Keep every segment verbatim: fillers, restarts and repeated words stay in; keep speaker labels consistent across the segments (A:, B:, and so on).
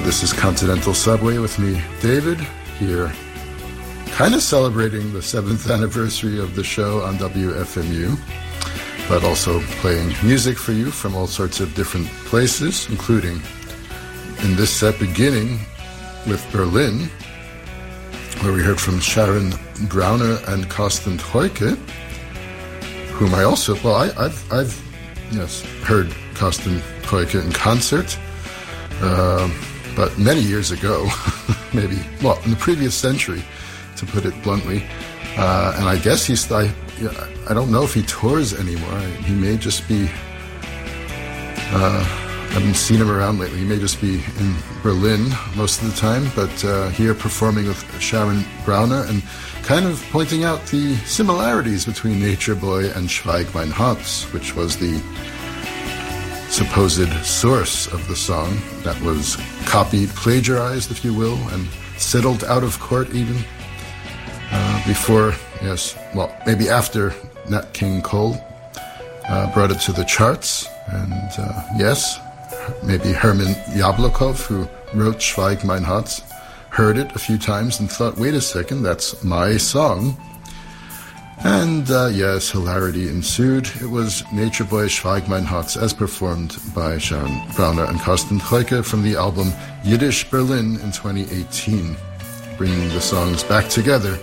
A: This is Continental Subway with me, David, here kind of celebrating the seventh anniversary of the show on W F M U, but also playing music for you from all sorts of different places, including in this set beginning with Berlin, where we heard from Sharon Brauner and Carsten Heuke, whom I also, well, I, I've, I've, yes, heard Carsten Heuke in concert, uh, but many years ago, maybe, well, in the previous century, to put it bluntly. Uh, and I guess he's, I, I don't know if he tours anymore. He may just be, uh, I haven't seen him around lately. He may just be in Berlin most of the time, but uh, here performing with Sharon Brauner and kind of pointing out the similarities between Nature Boy and Schweig mein Herz, which was the supposed source of the song that was copied, plagiarized, if you will, and settled out of court even uh, before, yes, well, maybe after Nat King Cole uh, brought it to the charts. And uh, yes, maybe Herman Yablokov, who wrote Schweig mein Herz, heard it a few times and thought, wait a second, that's my song. And uh, yes, hilarity ensued. It was Nature Boy Schweig mein Herz as performed by Sharon Brauner and Carsten Heuke from the album Yiddish Berlin in twenty eighteen, bringing the songs back together.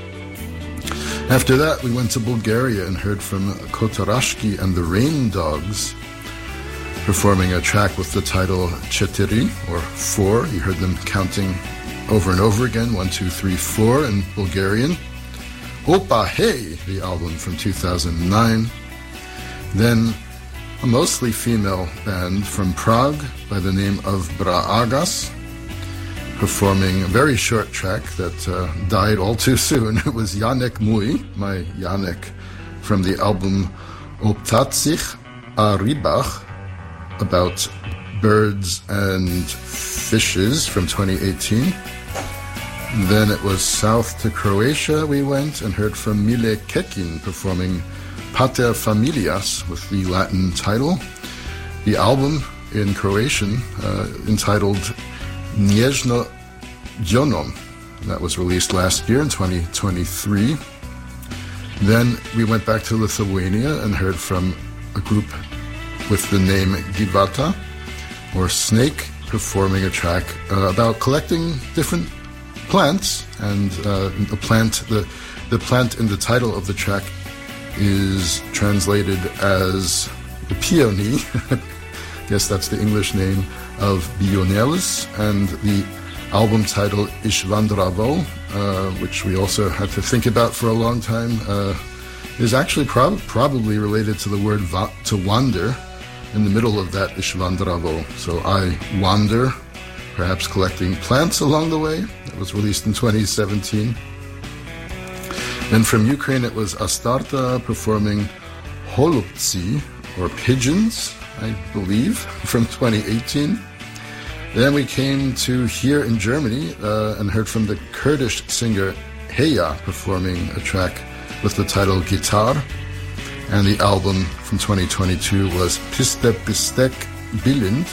A: After that, we went to Bulgaria and heard from Kotarashki and the Rain Dogs, performing a track with the title Chetiri, or four. You heard them counting over and over again, one, two, three, four in Bulgarian. Opa Hey, the album from two thousand nine. Then a mostly female band from Prague by the name of Braagas, performing a very short track that uh, died all too soon. It was Janek Mui, my Janek, from the album Optatsich a Rybach, about birds and fishes from twenty eighteen. Then it was south to Croatia we went and heard from Mile Kekin performing Pater Familias with the Latin title. The album in Croatian uh, entitled Nježno Djonom. That was released last year in twenty twenty-three. Then we went back to Lithuania and heard from a group with the name Givata, or Snake, performing a track uh, about collecting different plants, and uh, the plant the the plant in the title of the track is translated as the peony. I guess that's the English name of Bionelis, and the album title Ishvandravo, uh, which we also had to think about for a long time, uh, is actually prob- probably related to the word va- to wander in the middle of that Ishvandravo. So I wander, perhaps collecting plants along the way. It was released in twenty seventeen. And from Ukraine, it was Astarta performing Holubtsi, or Pigeons, I believe, from twenty eighteen. Then we came to here in Germany uh, and heard from the Kurdish singer Heya performing a track with the title Gitar. And the album from twenty twenty-two was Piste Pistek Bilind.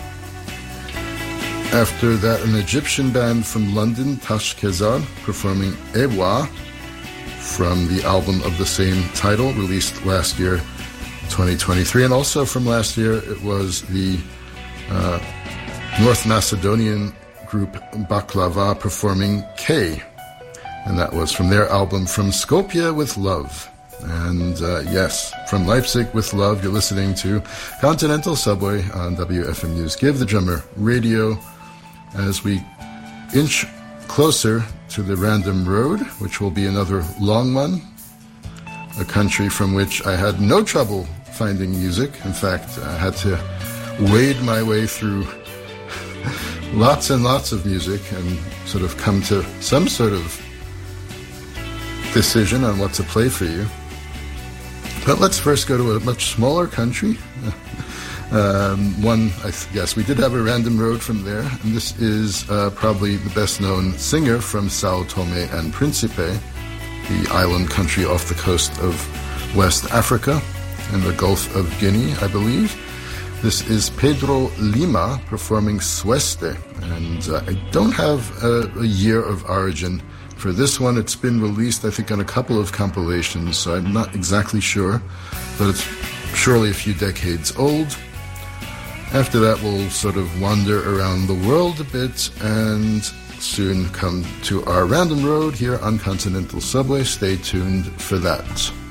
A: After that, an Egyptian band from London, Tash Kezar, performing Ewa from the album of the same title, released last year, twenty twenty-three. And also from last year, it was the uh, North Macedonian group Baklava performing K. And that was from their album From Skopje with Love. And uh, yes, from Leipzig with Love, you're listening to Continental Subway on W F M U's Give the Drummer Radio, as we inch closer to the Random Road, which will be another long one, a country from which I had no trouble finding music. In fact, I had to wade my way through lots and lots of music and sort of come to some sort of decision on what to play for you. But let's first go to a much smaller country. um, one, I guess we did have a Random Road from there, and this is uh, probably the best-known singer from Sao Tome and Principe, the island country off the coast of West Africa and the Gulf of Guinea, I believe. This is Pedro Lima performing Sueste, and uh, I don't have a, a year of origin for this one. It's been released, I think, on a couple of compilations, so I'm not exactly sure, but it's surely a few decades old. After that, we'll sort of wander around the world a bit and soon come to our random road here on Continental Subway. Stay tuned for that.